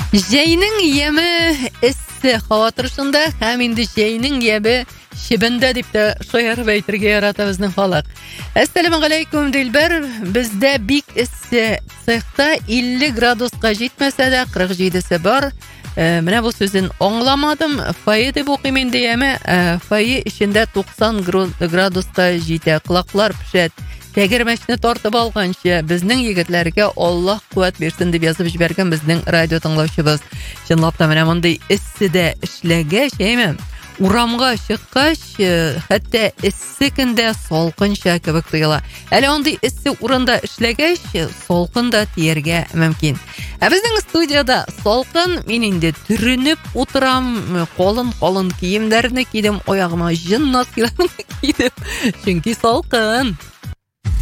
Жайның еме эссе хава торышында һәм инде жайның ебе шибендә дип тә шаярып әйтергә ярата безнең халык. Ассаламу алейкум Дилбәр, бездә бик эссе, цехта 50 градуска җитмәсә дә 47се бар. Менә бу сүзен аңламадым. Фае дип укыйм инде яме, фае içендә 90 градуска җитә, колаклар пешәт. Тәгәрмәчне тартып алганчы безнең егетләргә Аллаһ куәт бирсен дип язып җибәргән безнең радио тыңлаучыбыз. Чынлап та менә мондый эсседә эшләгәч, әйме, урамга чыккач, хәтта эссе көндә салкынча кебек тоела. Әле андый эссе урында эшләгәч, салкын да тияргә мөмкин. Ә безнең студияда салкын, мин инде төренеп утырам, калын киемнәрне кидем, аягыма җиннаскиларны кидем, чөнки салкын.